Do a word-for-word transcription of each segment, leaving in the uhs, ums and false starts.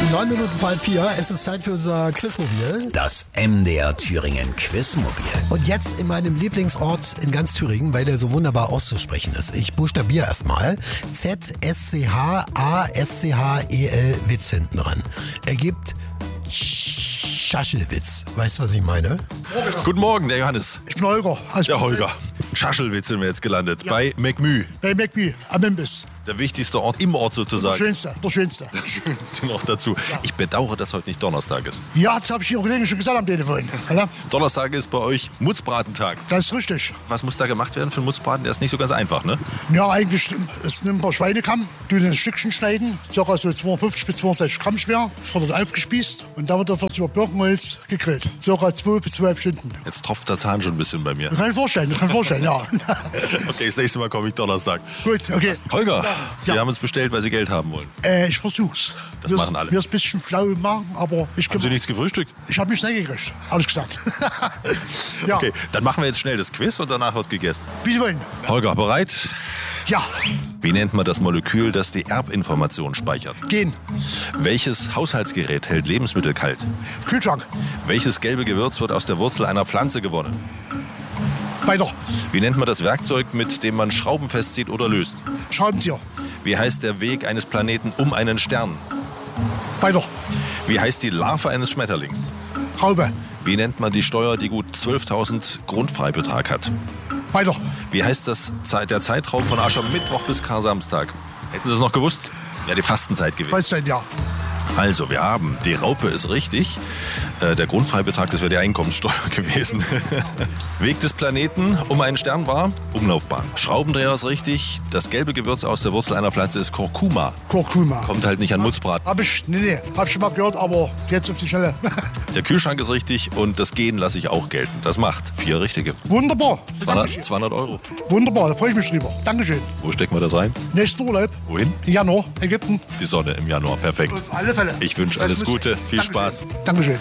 Neun Minuten vor halb vier, es ist Zeit für unser Quizmobil. Das M D R Thüringen Quizmobil. Und jetzt in meinem Lieblingsort in ganz Thüringen, weil der so wunderbar auszusprechen ist. Ich buchstabiere erstmal. Z S C H A S C H E L Witz hinten dran. Ergibt Schaschelwitz. Weißt du, was ich meine? Guten Morgen, der Johannes. Ich bin Holger. Also Der Holger. Schaschelwitz sind wir jetzt gelandet. Ja. Bei McMü. Bei McMü am Imbiss. Der wichtigste Ort im Ort Der sozusagen. schönste, der schönste. Der schönste noch dazu. Ich bedauere, dass heute nicht Donnerstag ist. Ja, das habe ich Ihre Kollegen schon gesagt am Telefon. Ja, Donnerstag ist bei euch Mutzbratentag. das ist richtig. Was muss da gemacht werden für einen Mutzbraten? Der ist nicht so ganz einfach, ne? Ja, eigentlich ist ein paar Schweinekamm, du ein Stückchen schneiden, ca. so zweiundfünfzig bis zweiundsechzig Gramm schwer, wird dort aufgespießt und dann wird das über Birkenholz gegrillt. Ca. zwei bis zwölf Stunden. Jetzt tropft der Zahn schon ein bisschen bei mir. Das kann ich vorstellen, das kann ich vorstellen, ja. Okay, das nächste Mal komme ich Donnerstag. Gut, okay. Holger, Sie Ja. haben uns bestellt, weil Sie Geld haben wollen. Äh, ich versuch's. Das Mir's- machen alle. Mir ist ein bisschen flau im Magen, aber ich, Haben Sie nichts gefrühstückt? ich habe mich nicht gekriegt, ehrlich gesagt. Ja, Okay, dann machen wir jetzt schnell das Quiz und danach wird gegessen. wie Sie wollen. Holger, bereit? Ja, Wie nennt man das Molekül, das die Erbinformation speichert? gehen. Welches Haushaltsgerät hält Lebensmittel kalt? Kühlschrank. Welches gelbe Gewürz wird aus der Wurzel einer Pflanze gewonnen? Weiter. Wie nennt man das Werkzeug, mit dem man Schrauben festzieht oder löst? Schraubenzieher. Wie heißt der Weg eines Planeten um einen Stern? Weiter. Wie heißt die Larve eines Schmetterlings? Raube. Wie nennt man die Steuer, die gut zwölftausend Grundfreibetrag hat? Weiter. Wie heißt das Zeit, der Zeitraum von Aschermittwoch bis Kar-Samstag? Hätten Sie es noch gewusst? Ja, die Fastenzeit gewesen. Weiß denn, ja. Also, wir haben, die Raupe ist richtig. Äh, der Grundfreibetrag, das wäre die Einkommenssteuer gewesen. Weg des Planeten um einen Stern war Umlaufbahn. Schraubendreher ist richtig. Das gelbe Gewürz aus der Wurzel einer Pflanze ist Kurkuma. Kurkuma. Kommt halt nicht an Mutzbraten. Hab ich, nee, nee, hab ich schon mal gehört, aber jetzt auf die Schnelle. Der Kühlschrank ist richtig und das Gehen lasse ich auch gelten. Das macht vier richtige. Wunderbar. zweihundert, zweihundert Euro. Wunderbar, da freue ich mich drüber. Dankeschön. Wo stecken wir das rein? Nächster Urlaub. Wohin? Januar, Ägypten. Die Sonne im Januar. Perfekt. Auf alle Fälle. Ich wünsche Das alles muss- Gute. Viel Dankeschön. Spaß. Dankeschön.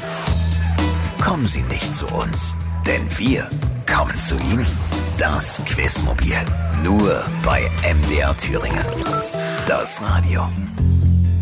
Kommen Sie nicht zu uns, denn wir kommen zu Ihnen. Das Quizmobil. Nur bei M D R Thüringen. Das Radio.